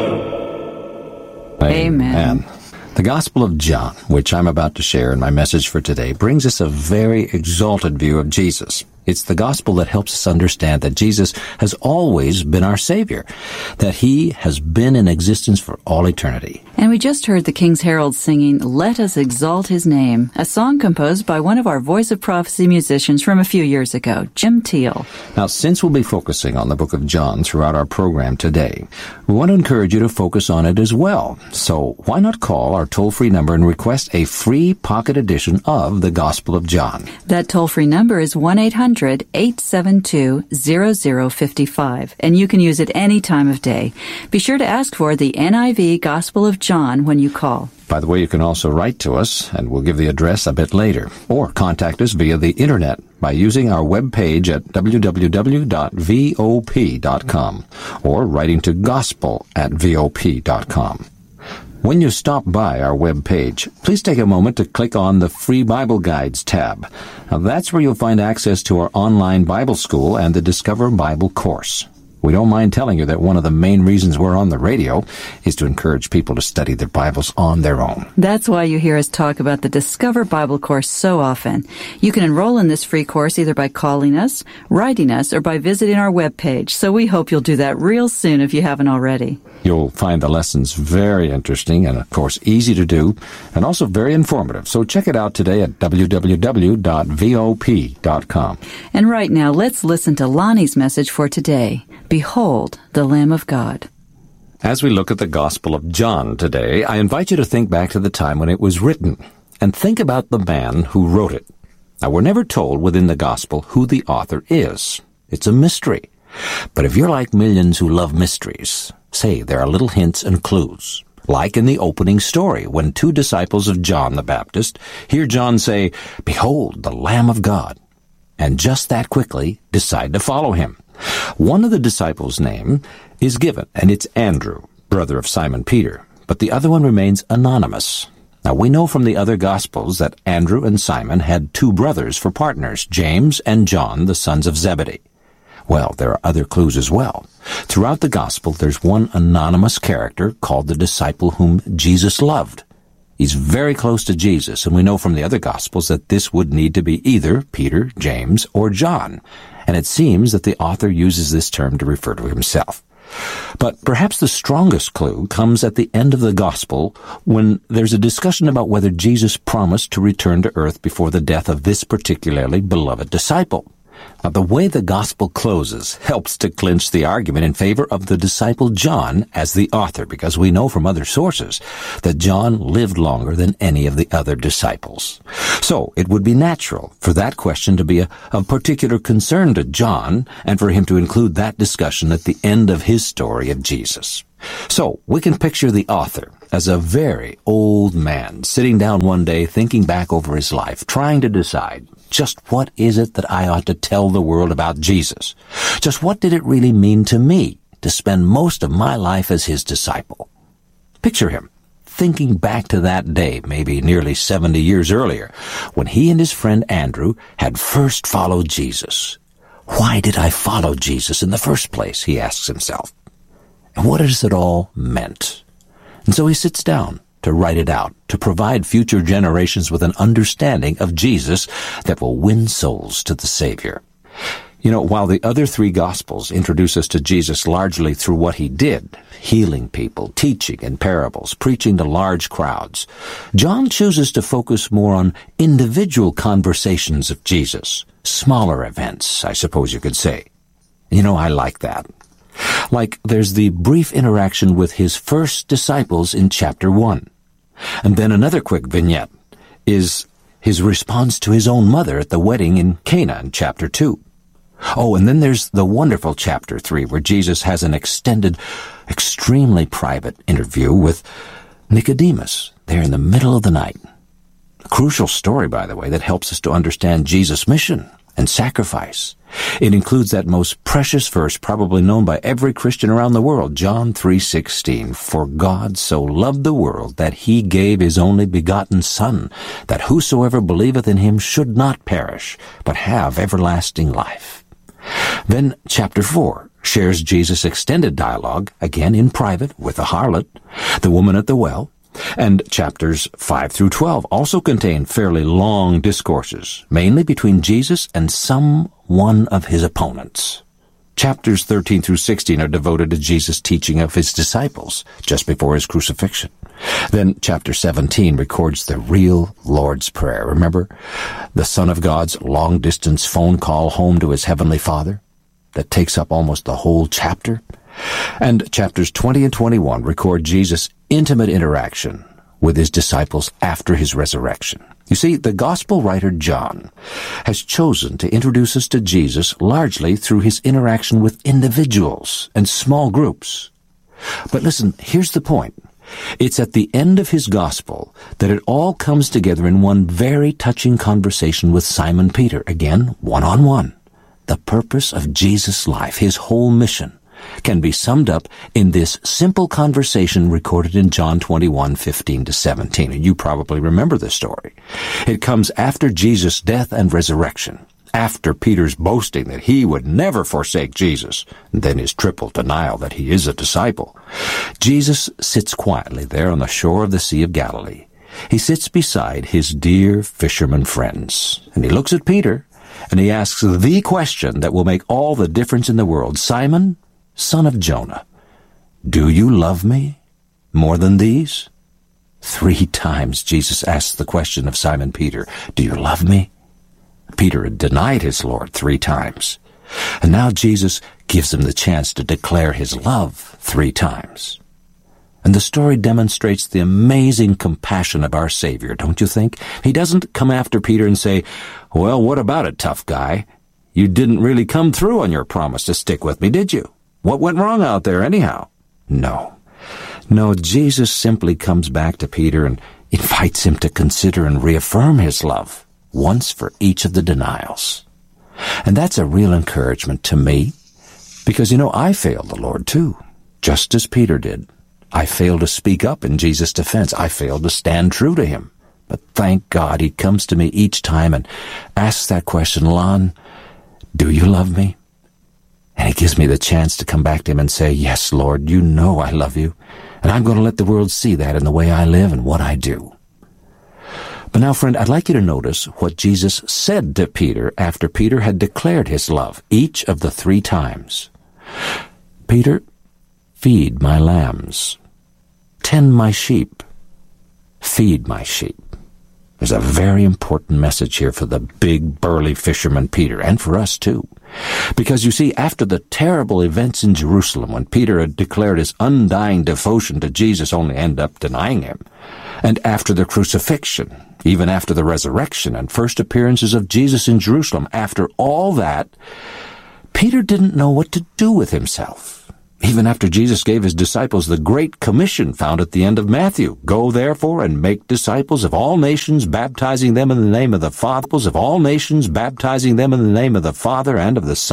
Amen. The Gospel of John, which I'm about to share in my message for today, brings us a very exalted view of Jesus. It's the gospel that helps us understand that Jesus has always been our Savior, that He has been in existence for all eternity. And we just heard the King's Herald singing, "Let Us Exalt His Name," a song composed by one of our Voice of Prophecy musicians from a few years ago, Jim Teal. Now, since we'll be focusing on the book of John throughout our program today, we want to encourage you to focus on it as well. So why not call our toll-free number and request a free pocket edition of the Gospel of John? That toll-free number is 1-800-872-0055, and you can use it any time of day. Be sure to ask for the NIV Gospel of John when you call. By the way, you can also write to us, and we'll give the address a bit later, or contact us via the Internet by using our webpage at www.vop.com, or writing to gospel@vop.com. When you stop by our webpage, please take a moment to click on the Free Bible Guides tab. Now, that's where you'll find access to our online Bible school and the Discover Bible course. We don't mind telling you that one of the main reasons we're on the radio is to encourage people to study their Bibles on their own. That's why you hear us talk about the Discover Bible course so often. You can enroll in this free course either by calling us, writing us, or by visiting our webpage. So we hope you'll do that real soon if you haven't already. You'll find the lessons very interesting and, of course, easy to do and also very informative. So check it out today at www.vop.com. And right now, let's listen to Lonnie's message for today. Behold, the Lamb of God. As we look at the Gospel of John today, I invite you to think back to the time when it was written and think about the man who wrote it. Now, we're never told within the Gospel who the author is. It's a mystery. But if you're like millions who love mysteries, say there are little hints and clues. Like in the opening story, when two disciples of John the Baptist hear John say, "Behold, the Lamb of God," and just that quickly decide to follow him. One of the disciples' name is given, and it's Andrew, brother of Simon Peter, but the other one remains anonymous. Now, we know from the other Gospels that Andrew and Simon had two brothers for partners, James and John, the sons of Zebedee. Well, there are other clues as well. Throughout the Gospel, there's one anonymous character called the disciple whom Jesus loved. He's very close to Jesus, and we know from the other Gospels that this would need to be either Peter, James, or John. And it seems that the author uses this term to refer to himself. But perhaps the strongest clue comes at the end of the Gospel when there's a discussion about whether Jesus promised to return to earth before the death of this particularly beloved disciple. Now, the way the Gospel closes helps to clinch the argument in favor of the disciple John as the author, because we know from other sources that John lived longer than any of the other disciples. So it would be natural for that question to be of particular concern to John and for him to include that discussion at the end of his story of Jesus. So we can picture the author as a very old man sitting down one day thinking back over his life, trying to decide, just what is it that I ought to tell the world about Jesus? Just what did it really mean to me to spend most of my life as his disciple? Picture him thinking back to that day, maybe nearly 70 years earlier, when he and his friend Andrew had first followed Jesus. Why did I follow Jesus in the first place, he asks himself. And what has it all meant? And so he sits down to write it out, to provide future generations with an understanding of Jesus that will win souls to the Savior. You know, while the other three Gospels introduce us to Jesus largely through what he did, healing people, teaching in parables, preaching to large crowds, John chooses to focus more on individual conversations of Jesus, smaller events, I suppose you could say. You know, I like that. Like, there's the brief interaction with his first disciples in chapter 1. And then another quick vignette is his response to his own mother at the wedding in Cana in chapter 2. Oh, and then there's the wonderful chapter 3, where Jesus has an extended, extremely private interview with Nicodemus there in the middle of the night. A crucial story, by the way, that helps us to understand Jesus' mission and sacrifice. It includes that most precious verse probably known by every Christian around the world, John 3:16. For God so loved the world that he gave his only begotten Son, that whosoever believeth in him should not perish, but have everlasting life. Then chapter 4 shares Jesus' extended dialogue, again in private, with the harlot, the woman at the well, and chapters 5 through 12 also contain fairly long discourses, mainly between Jesus and some one of his opponents. Chapters 13 through 16 are devoted to Jesus' teaching of his disciples just before his crucifixion. Then chapter 17 records the real Lord's Prayer. Remember, the Son of God's long-distance phone call home to his heavenly Father that takes up almost the whole chapter? And chapters 20 and 21 record Jesus' intimate interaction with his disciples after his resurrection. You see, the gospel writer John has chosen to introduce us to Jesus largely through his interaction with individuals and small groups. But listen, here's the point. It's at the end of his gospel that it all comes together in one very touching conversation with Simon Peter, again, one-on-one. The purpose of Jesus' life, his whole mission, can be summed up in this simple conversation recorded in John 21:15-17. And you probably remember this story. It comes after Jesus' death and resurrection, after Peter's boasting that he would never forsake Jesus, and then his triple denial that he is a disciple. Jesus sits quietly there on the shore of the Sea of Galilee. He sits beside his dear fisherman friends, and he looks at Peter, and he asks the question that will make all the difference in the world. Simon, son of Jonah, do you love me more than these? 3 times Jesus asked the question of Simon Peter, do you love me? Peter had denied his Lord 3 times. And now Jesus gives him the chance to declare his love 3 times. And the story demonstrates the amazing compassion of our Savior, don't you think? He doesn't come after Peter and say, well, what about it, tough guy? You didn't really come through on your promise to stick with me, did you? What went wrong out there anyhow? No, Jesus simply comes back to Peter and invites him to consider and reaffirm his love, once for each of the denials. And that's a real encouragement to me, because, I failed the Lord too, just as Peter did. I failed to speak up in Jesus' defense. I failed to stand true to him. But thank God he comes to me each time and asks that question, Lon, do you love me? And he gives me the chance to come back to him and say, yes, Lord, you know I love you, and I'm going to let the world see that in the way I live and what I do. But now, friend, I'd like you to notice what Jesus said to Peter after Peter had declared his love each of the 3 times. Peter, feed my lambs. Tend my sheep. Feed my sheep. There's a very important message here for the big, burly fisherman Peter, and for us too. Because, you see, after the terrible events in Jerusalem, when Peter had declared his undying devotion to Jesus, only ended up denying him, and after the crucifixion, even after the resurrection and first appearances of Jesus in Jerusalem, after all that, Peter didn't know what to do with himself. Even after Jesus gave his disciples the Great Commission found at the end of Matthew, go therefore and make disciples of all nations, baptizing them in the name of the Father, and of the Son,